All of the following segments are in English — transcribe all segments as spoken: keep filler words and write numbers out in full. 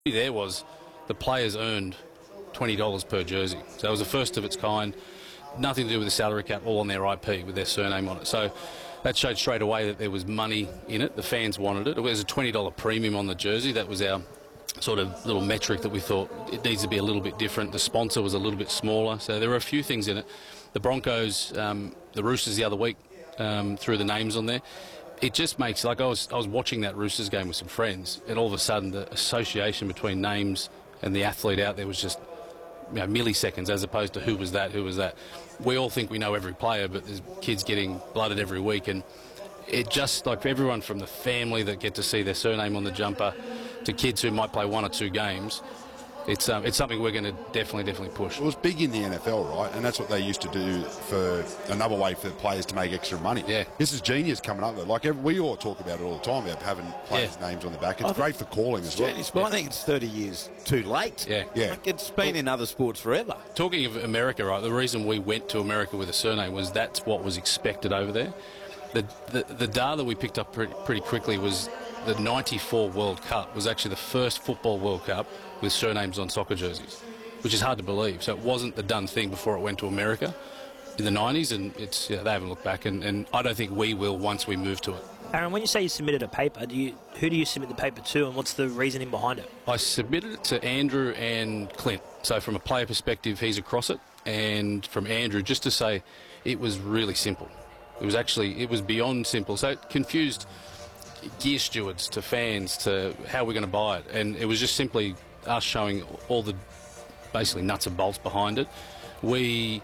There was the players earned twenty dollars per jersey. So it was the first of its kind, nothing to do with the salary cap, all on their I P with their surname on it. So that showed straight away that there was money in it. The fans wanted it. It was a twenty dollar premium on the jersey. That was our sort of little metric that we thought it needs to be a little bit different. The sponsor was a little bit smaller. So there were a few things in it. The Broncos, um, the Roosters the other week, um, threw the names on there. It just makes, like I was I was watching that Roosters game with some friends, and all of a sudden the association between names and the athlete out there was just, you know, milliseconds, as opposed to who was that, who was that. We all think we know every player, but there's kids getting blooded every week, and it just, like, for everyone from the family that get to see their surname on the jumper to kids who might play one or two games, It's um, it's something we're going to definitely, definitely push. It was big in the N F L, right? And that's what they used to do for another way for players to make extra money. Yeah. This is genius coming up. Like, every, we all talk about it all the time, about having players' yeah. names on the back. It's great for calling as well. Genius, but I think it's thirty years too late. Yeah. Yeah. Like, it's been in other sports forever. Talking of America, right, the reason we went to America with a surname was that's what was expected over there. The, the, the data we picked up pretty, pretty quickly was the ninety-four World Cup was actually the first football World Cup with surnames on soccer jerseys, which is hard to believe. So it wasn't the done thing before it went to America in the nineties, and it's yeah, they haven't looked back, and, and I don't think we will once we move to it. Aaron, when you say you submitted a paper, do you who do you submit the paper to, and what's the reasoning behind it? I submitted it to Andrew and Clint. So from a player perspective, he's across it, and from Andrew, just to say it was really simple. It was actually, it was beyond simple. So it confused gear stewards to fans to how we're going to buy it, and it was just simply us showing all the basically nuts and bolts behind it. We,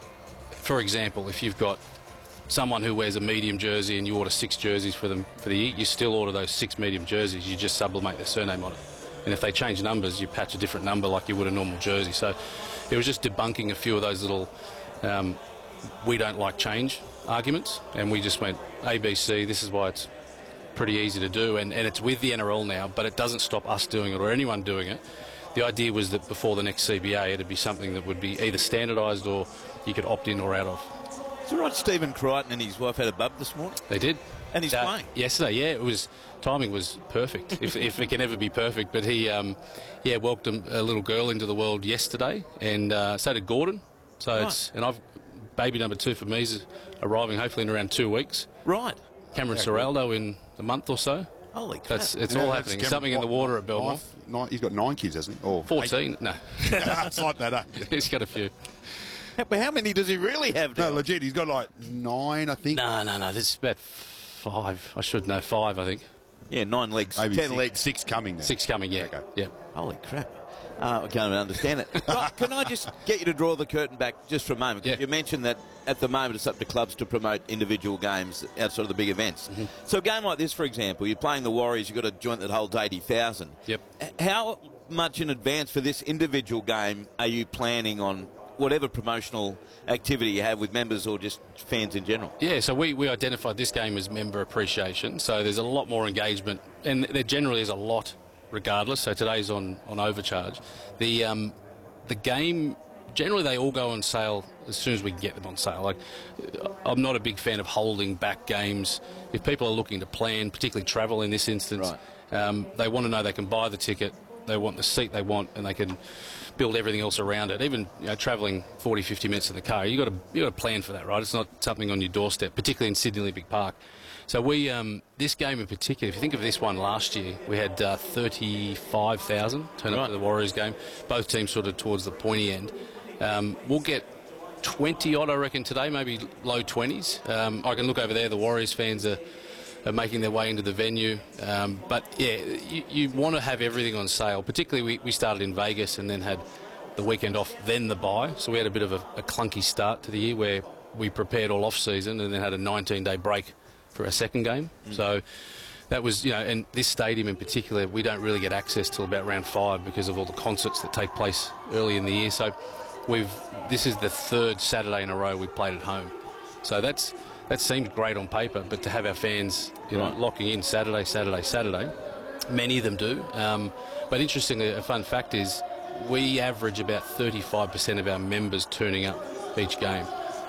for example, if you've got someone who wears a medium jersey and you order six jerseys for them for the year, you still order those six medium jerseys, you just sublimate their surname on it. And if they change numbers, you patch a different number like you would a normal jersey. So it was just debunking a few of those little um, we don't like change arguments, and we just went A B C, this is why it's pretty easy to do, and, and it's with the N R L now, but it doesn't stop us doing it or anyone doing it. The idea was that before the next C B A, it'd be something that would be either standardised or you could opt in or out of. So right, Stephen Crichton and his wife had a bub this morning? They did. And he's uh, playing? Yesterday, yeah. It was, timing was perfect, if, if it can ever be perfect. But he, um, yeah, welcomed a little girl into the world yesterday, and uh, so did Gordon. So right. it's, and I've, baby number two for me is arriving hopefully in around two weeks. Right. Cameron Yeah, Serraldo in a month or so. Holy crap. That's it's Yeah, all that's happening. Cameron- Something in the water at Belmont. Nine, nine, he's got nine kids, hasn't he? Or Fourteen? No, It's like that, eh? he's got a few. How, but how many does he really have now? No, legit, he's got like nine, I think. No, no, no. There's about five. I should know five. I think Yeah, nine legs, Maybe ten six, legs. six coming now. six coming. Yeah, Okay. yeah. Holy crap. Uh, I can't even understand it. Right, can I just get you to draw the curtain back just for a moment? 'Cause Yeah. You mentioned that at the moment it's up to clubs to promote individual games outside of the big events. Mm-hmm. So a game like this, for example, you're playing the Warriors, you've got a joint that holds eighty thousand. Yep. H- How much in advance for this individual game are you planning on whatever promotional activity you have with members or just fans in general? Yeah, so we, we identified this game as member appreciation, so there's a lot more engagement, and there generally is a lot regardless, so today's on, on overcharge. The um, the game, generally they all go on sale as soon as we can get them on sale. Like, I'm not a big fan of holding back games. If people are looking to plan, particularly travel in this instance, Right. um, they want to know they can buy the ticket, they want the seat they want, and they can build everything else around it. Even, you know, travelling forty, fifty minutes in the car, you got to you got to plan for that, right? It's not something on your doorstep, particularly in Sydney Olympic Park. So we, um, this game in particular, if you think of this one last year, we had uh, thirty-five thousand turn up Right. to the Warriors game. Both teams sort of towards the pointy end. Um, we'll get twenty odd, I reckon, today, maybe low twenties. Um, I can look over there. The Warriors fans are, are making their way into the venue. Um, but yeah, you, you want to have everything on sale. Particularly, we, we started in Vegas and then had the weekend off, then the bye. So we had a bit of a, a clunky start to the year where we prepared all off season and then had a nineteen day break for our second game. Mm. So that was, you know, and this stadium in particular, we don't really get access till about round five because of all the concerts that take place early in the year. So we've, this is the third Saturday in a row we played at home. So that's, that seems great on paper, but to have our fans, you know, Right. locking in Saturday, Saturday, Saturday, many of them do. Um, but interestingly, a fun fact is we average about thirty-five percent of our members turning up each game.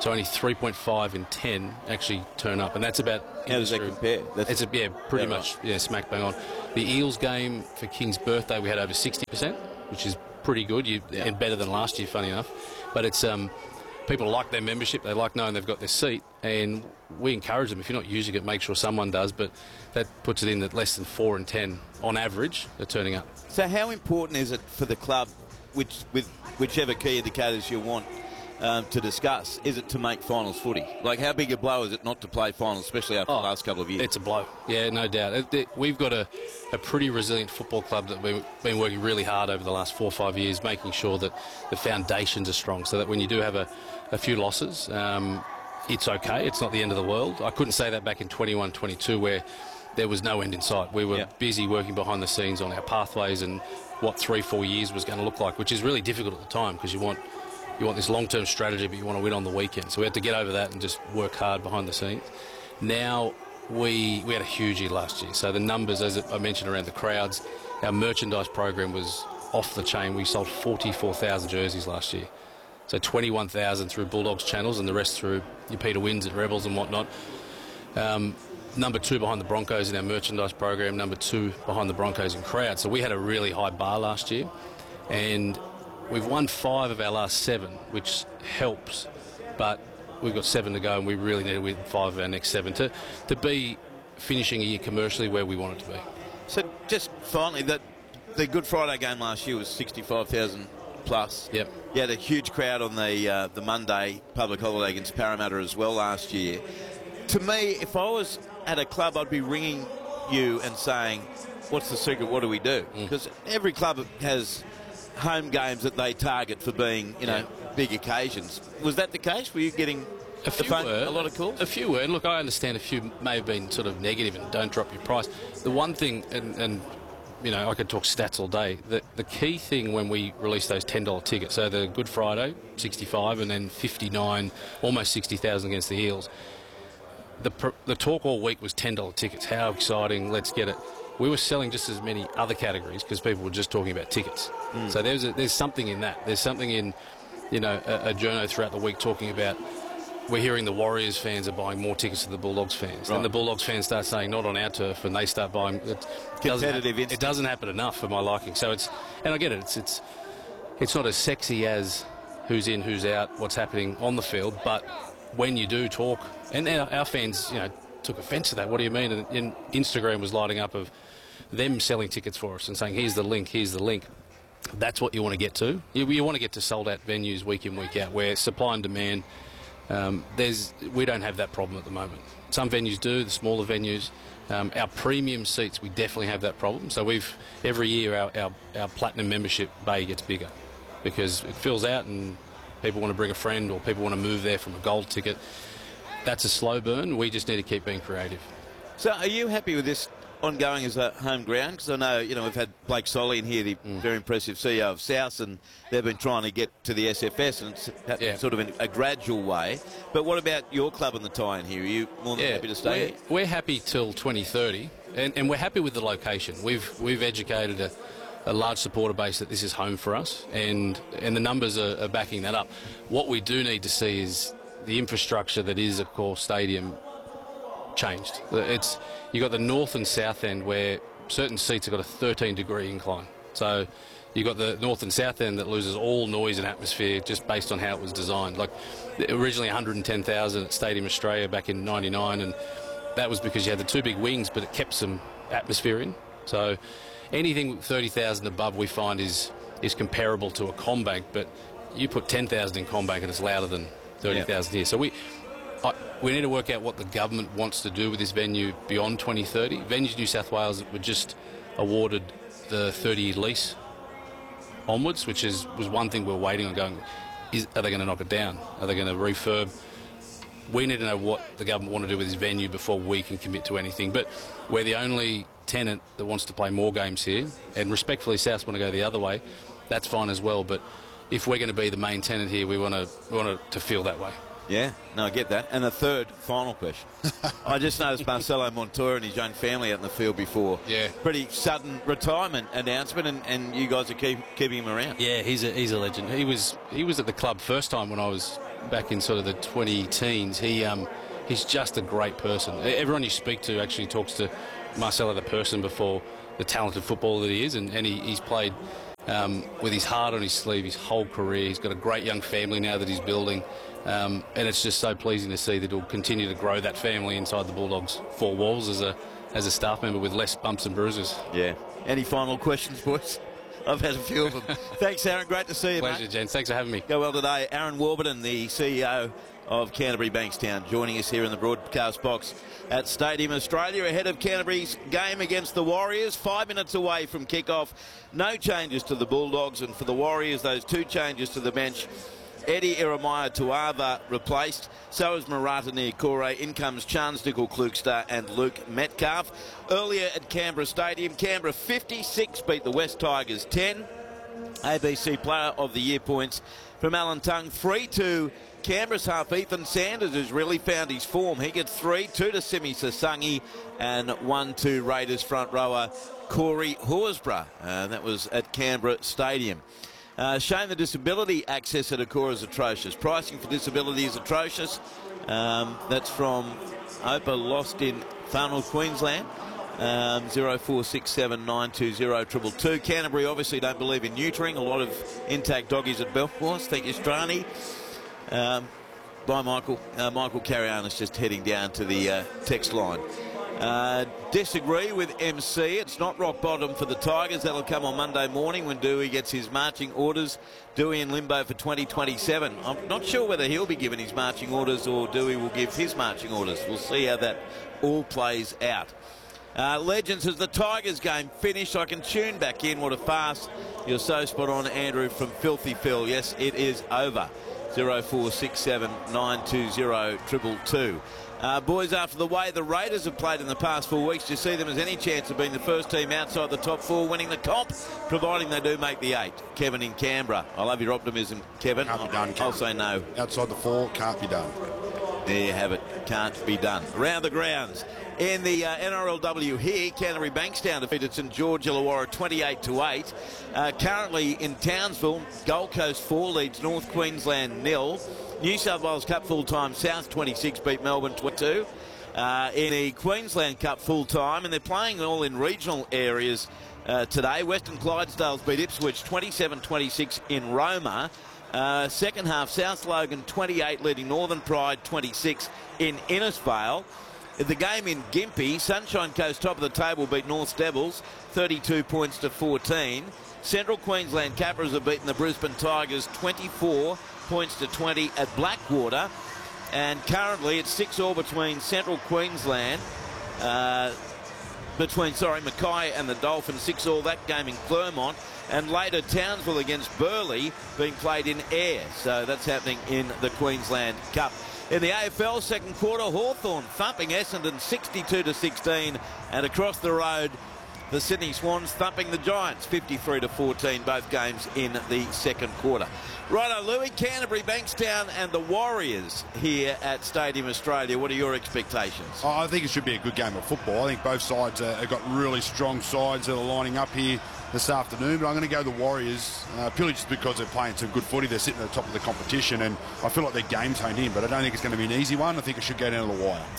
So only three point five in ten actually turn up, and that's about. How does that compare? That's it's a, yeah, pretty yeah, much right. yeah, smack bang on. The Eels game for King's birthday, we had over sixty percent, which is pretty good, you, Yeah. and better than last year, funny enough. But it's um, people like their membership, they like knowing they've got their seat, and we encourage them, if you're not using it, make sure someone does, but that puts it in at less than four and ten on average are turning up. So how important is it for the club, which with whichever key indicators you want um, to discuss, is it to make finals footy? Like, how big a blow is it not to play finals, especially after Oh, the last couple of years? It's a blow. Yeah, no doubt. It, it, we've got a, a pretty resilient football club that we've been working really hard over the last four or five years, making sure that the foundations are strong, so that when you do have a, a few losses, um, it's okay. It's not the end of the world. I couldn't say that back in twenty-one twenty-two, where there was no end in sight. We were Yeah. busy working behind the scenes on our pathways and what three, four years was going to look like, which is really difficult at the time because you want you want this long-term strategy, but you want to win on the weekend. So we had to get over that and just work hard behind the scenes. Now, we we had a huge year last year. So the numbers, as I mentioned around the crowds, our merchandise program was off the chain. We sold forty-four thousand jerseys last year. So twenty-one thousand through Bulldogs channels and the rest through your Peter Wins and Rebels and whatnot. Um, number two behind the Broncos in our merchandise program, number two behind the Broncos in crowd. So we had a really high bar last year, and we've won five of our last seven, which helps, but we've got seven to go, and we really need to win five of our next seven to, to be finishing a year commercially where we want it to be. So just finally, that the Good Friday game last year was sixty-five thousand plus. Yep. You had a huge crowd on the uh, the Monday public holiday against Parramatta as well last year. To me, if I was at a club, I'd be ringing you and saying, what's the secret, what do we do? Because mm. every club has home games that they target for being, you know, yeah. big occasions. Was that the case? Were you getting a, few phone, were, a lot of calls? A few were. And look, I understand a few may have been sort of negative and don't drop your price. The one thing, and, and you know, I could talk stats all day, the, the key thing when we released those ten dollar tickets, so the Good Friday, sixty-five, and then fifty-nine, almost sixty thousand against the Eels, the, the talk all week was ten dollar tickets. How exciting, let's get it. We were selling just as many other categories because people were just talking about tickets. Mm. So there's a, there's something in that. There's something in, you know, a, a journo throughout the week talking about, we're hearing the Warriors fans are buying more tickets than the Bulldogs fans. Right. And the Bulldogs fans start saying, not on our turf, and they start buying. It Competitive doesn't, instinct. It doesn't happen enough for my liking. So it's, and I get it, it's, it's, it's not as sexy as who's in, who's out, what's happening on the field, but when you do talk, and our, our fans, you know, took offence to that. What do you mean? And, and Instagram was lighting up of them selling tickets for us and saying, here's the link, here's the link. That's what you want to get to. You, you want to get to sold-out venues week in, week out, where supply and demand, um, there's we don't have that problem at the moment. Some venues do, the smaller venues. Um, our premium seats, we definitely have that problem. So we've every year our, our, our platinum membership bay gets bigger because it fills out and people want to bring a friend or people want to move there from a gold ticket. That's a slow burn. We just need to keep being creative. So are you happy with this ongoing as a home ground? Because I know, you know, we've had Blake Solly in here, the mm. very impressive C E O of South, and they've been trying to get to the S F S, and it's happened yeah. sort of in a gradual way. But what about your club and the tie-in here? Are you more than yeah, happy to stay we're, here? We're happy till twenty thirty, and, and we're happy with the location. We've we've educated a, a large supporter base that this is home for us, and, and the numbers are, are backing that up. What we do need to see is the infrastructure that is a core stadium changed. It's you got the north and south end where certain seats have got a thirteen degree incline. So you got the north and south end that loses all noise and atmosphere just based on how it was designed. Like originally one hundred ten thousand at Stadium Australia back in ninety-nine, and that was because you had the two big wings, but it kept some atmosphere in. So anything thirty thousand above we find is is comparable to a CommBank, but you put ten thousand in CommBank and it's louder than thirty thousand yeah. here. So we I, we need to work out what the government wants to do with this venue beyond twenty thirty. Venues New South Wales were just awarded the thirty-year lease onwards, which is was one thing we we're waiting on going, is, are they going to knock it down? Are they going to refurb? We need to know what the government want to do with this venue before we can commit to anything. But we're the only tenant that wants to play more games here, and respectfully South want to go the other way. That's fine as well, but if we're going to be the main tenant here, we want to we want it to feel that way. Yeah, no, I get that. And a third, final question. I just noticed Marcelo Montoya and his young family out in the field before. Yeah. Pretty sudden retirement announcement, and, and you guys are keep, keeping him around. Yeah, he's a he's a legend. He was he was at the club first time when I was back in sort of the twenty teens. He um, he's just a great person. Everyone you speak to actually talks to Marcelo the person before the talented footballer that he is, and, and he, he's played um, with his heart on his sleeve his whole career. He's got a great young family now that he's building, um, and it's just so pleasing to see that he'll continue to grow that family inside the Bulldogs' four walls as a as a staff member with less bumps and bruises. Yeah. Any final questions, boys? I've had a few of them. Thanks, Aaron. Great to see you, Pleasure, mate. gents. Thanks for having me. Go well today. Aaron Warburton, the C E O of Canterbury Bankstown, joining us here in the broadcast box at Stadium Australia ahead of Canterbury's game against the Warriors. Five minutes away from kick-off. No changes to the Bulldogs, and for the Warriors, those two changes to the bench. Eddie Iremaya Tuava replaced. So is Marata Niokore. In comes Charles Nickel Klukstad and Luke Metcalf. Earlier at Canberra Stadium, Canberra fifty-six beat the West Tigers ten. A B C Player of the Year points from Alan Tongue. three two. Canberra's half Ethan Sanders has really found his form. He gets three, two to Simi Sasangi, and one to Raiders front rower Corey Horsburgh. Uh, that was at Canberra Stadium. Uh, shame the disability access at Akora is atrocious. Pricing for disability is atrocious. Um, that's from Opa Lost in Farnell, Queensland. Um, zero four six seven nine two zero two two two. Canterbury obviously don't believe in neutering. A lot of intact doggies at Belfast. Thank you, Strani. Um, by Michael. Uh, Michael Carrion is just heading down to the uh, text line. Uh, disagree with M C. It's not rock bottom for the Tigers. That'll come on Monday morning when Dewey gets his marching orders. Dewey in limbo for twenty twenty-seven. I'm not sure whether he'll be given his marching orders or Dewey will give his marching orders. We'll see how that all plays out. Uh, Legends, as the Tigers game finished, I can tune back in. What a farce. You're so spot on, Andrew, from Filthy Phil. Yes, it is over. zero four six seven nine two zero two two two. Uh, boys, after the way the Raiders have played in the past four weeks, do you see them as any chance of being the first team outside the top four winning the comp, providing they do make the eight? Kevin in Canberra. I love your optimism, Kevin. Can't be done, Kevin. I'll say no. Outside the four, can't be done. There you have it. Can't be done. Around the grounds. In the uh, N R L W here, Canterbury Bankstown defeated St George Illawarra twenty-eight to eight. Uh, currently in Townsville, Gold Coast four leads North Queensland nil. New South Wales Cup full-time, South twenty-six beat Melbourne twenty-two. Uh, in the Queensland Cup full-time, and they're playing all in regional areas uh, today. Western Clydesdales beat Ipswich twenty-seven twenty-six in Roma. Uh, second half, South Logan twenty-eight leading Northern Pride twenty-six in Innisfail. The game in Gympie, Sunshine Coast top of the table beat North Devils thirty-two points to fourteen. Central Queensland Capras have beaten the Brisbane Tigers twenty-four points to twenty at Blackwater, and currently it's six all between Central Queensland uh, between sorry Mackay and the Dolphins, six all that game in Clermont, and later Townsville against Burleigh being played in Ayr. So that's happening in the Queensland Cup. In the A F L second quarter, Hawthorn thumping Essendon sixty-two to sixteen, and across the road the Sydney Swans thumping the Giants fifty-three to fourteen, both games in the second quarter. Righto, Louis, Canterbury, Bankstown and the Warriors here at Stadium Australia. What are your expectations? Oh, I think it should be a good game of football. I think both sides uh, have got really strong sides that are lining up here this afternoon, but I'm going to go the Warriors uh, purely just because they're playing some good footy. They're sitting at the top of the competition, and I feel like their game's honed in, but I don't think it's going to be an easy one. I think it should go down to the wire.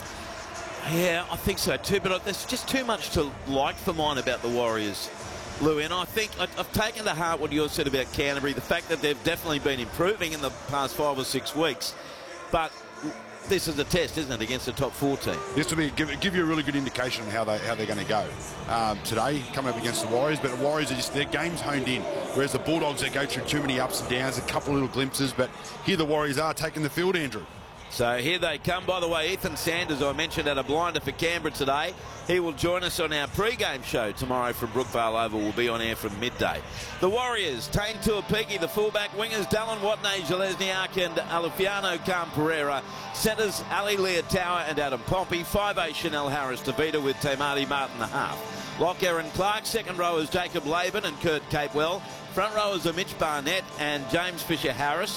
Yeah, I think so too, but there's just too much to like for mine about the Warriors, Louis, and I think I've taken to heart what you said about Canterbury, the fact that they've definitely been improving in the past five or six weeks, but this is a test, isn't it, against the top four team? This will be give, give you a really good indication on how they how they're going to go um, today, coming up against the Warriors. But the Warriors are just their game's honed in, whereas the Bulldogs they go through too many ups and downs, a couple of little glimpses. But here the Warriors are taking the field, Andrew. So here they come. By the way, Ethan Sanders, I mentioned, had a blinder for Canberra today. He will join us on our pre-game show tomorrow from Brookvale Oval. We'll be on air from midday. The Warriors, Tane Tuapiki, the fullback wingers, Dallin Watney, Jelesniak and Alefiano Khan Pereira. Centres, Ali Leotawa and Adam Pompey. five eight Chanel Harris DeVita with Tamati Martin the half. Lock Aaron Clark. Second rowers Jacob Laban and Kurt Capewell. Front rowers are Mitch Barnett and James Fisher-Harris.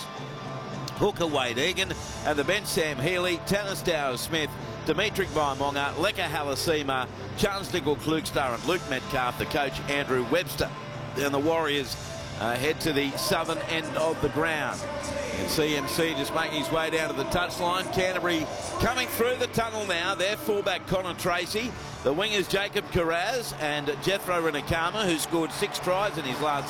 Hooker Wade Egan, and the bench Sam Healy, Tanner Dower Smith, Dimitri Vaimonga, Leka Halasima, Charles Nickel Klukstad and Luke Metcalf, the coach Andrew Webster. And the Warriors uh, head to the southern end of the ground. And C M C just making his way down to the touchline. Canterbury coming through the tunnel now. Their fullback Connor Tracy. The wingers Jacob Carraz and Jethro Renakama, who scored six tries in his last